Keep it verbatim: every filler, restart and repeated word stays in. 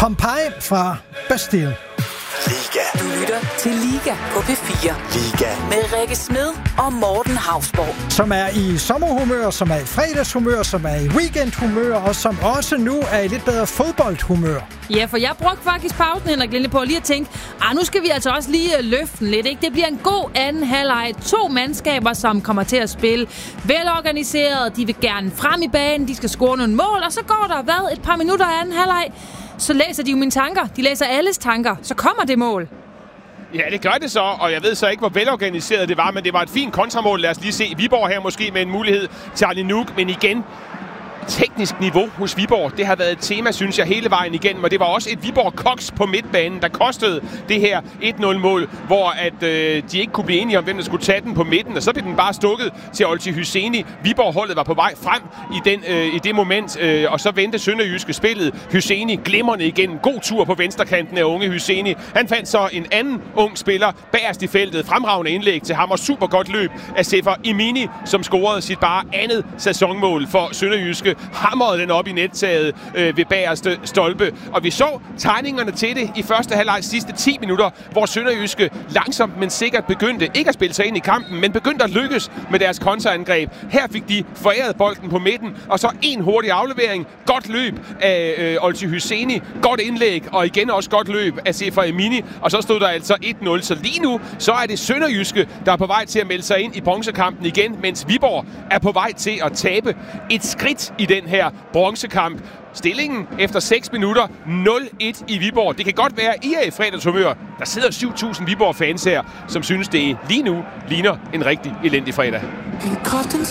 Pompeii fra Bastille. Liga. Du lytter til Liga på P fire. Liga. Med Rikke Smed og Morten Hausborg. Som er i sommerhumør, som er i fredagshumør, som er i weekendhumør, og som også nu er i lidt bedre fodboldhumør. Ja, for jeg brugte faktisk pausen, Henrik Linde, på at lige at tænke, ah, nu skal vi altså også lige løfte den lidt, ikke? Det bliver en god anden halvleg. To mandskaber, som kommer til at spille velorganiseret. De vil gerne frem i banen, de skal score nogle mål, og så går der, hvad, et par minutter af anden halvleg. Så læser de jo mine tanker. De læser alles tanker. Så kommer det mål. Ja, det gør det så, og jeg ved så ikke, hvor velorganiseret det var, men det var et fint kontramål. Lad os lige se Viborg her måske med en mulighed til Arne Nuuk, men igen, teknisk niveau hos Viborg, det har været et tema, synes jeg, hele vejen igennem, og det var også et Viborg-koks på midtbanen, der kostede det her et nul-mål, hvor at, øh, de ikke kunne blive enige om, hvem der skulle tage den på midten, og så blev den bare stukket til Olti Hyseni. Viborg-holdet var på vej frem i, den, øh, i det moment, øh, og så vendte Sønderjyske spillet. Hyseni glimrende igen. God tur på venstrekanten af unge Hyseni. Han fandt så en anden ung spiller bagerst i feltet. Fremragende indlæg til ham, og super godt løb af Sefer Imini, som scorede sit bare andet sæsonmål for Sønderjyske. Hamrede den op i nettaget øh, ved bagerste stolpe. Og vi så tegningerne til det i første halvleg sidste ti minutter, hvor Sønderjyske langsomt, men sikkert begyndte ikke at spille sig ind i kampen, men begyndte at lykkes med deres kontraangreb. Her fik de foræret bolden på midten, og så en hurtig aflevering. Godt løb af øh, Olti Hyseni. Godt indlæg, og igen også godt løb af Sefer Imini. Og så stod der altså et nul. Så lige nu, så er det Sønderjyske, der er på vej til at melde sig ind i bronzekampen igen, mens Viborg er på vej til at tabe et skridt i den her bronzekamp. Stillingen efter seks minutter nul et i Viborg. Det kan godt være, at I er i fredagshumør. Der sidder syv tusind Viborg-fans her, som synes, det lige nu ligner en rigtig elendig fredag.